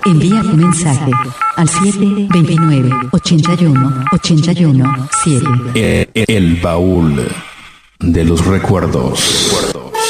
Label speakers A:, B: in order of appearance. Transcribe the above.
A: Envía tu mensaje al 729-81-81-7.
B: El baúl de los recuerdos.